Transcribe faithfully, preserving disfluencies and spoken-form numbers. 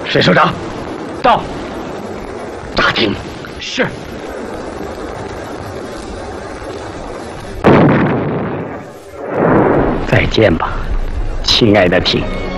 水首长，到。 大厅。 是。 再见吧，亲爱的艇。